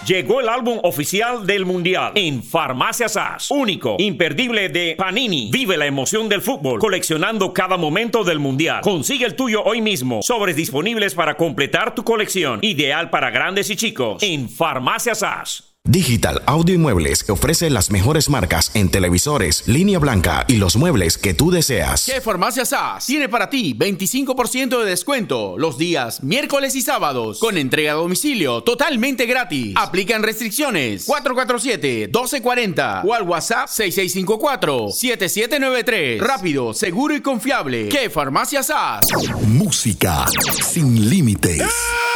Llegó el álbum oficial del Mundial en Farmacia SAS. Único, imperdible de Panini. Vive la emoción del fútbol coleccionando cada momento del Mundial. Consigue el tuyo hoy mismo. Sobres disponibles para completar tu colección. Ideal para grandes y chicos en Farmacia SAS. Digital Audio y Muebles, que ofrece las mejores marcas en televisores, línea blanca y los muebles que tú deseas. Que Farmacia SAS tiene para ti 25% de descuento los días miércoles y sábados con entrega a domicilio totalmente gratis. Aplican restricciones. 447-1240 o al WhatsApp 6654-7793. Rápido, seguro y confiable. Que Farmacia SAS. Música sin límites.